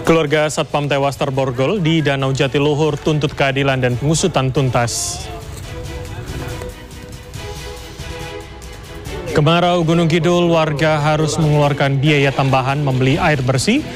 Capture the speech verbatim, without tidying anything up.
Keluarga Satpam tewas terborgol di Danau Jatiluhur tuntut keadilan dan pengusutan tuntas. Kemarau Gunung Kidul, warga harus mengeluarkan biaya tambahan membeli air bersih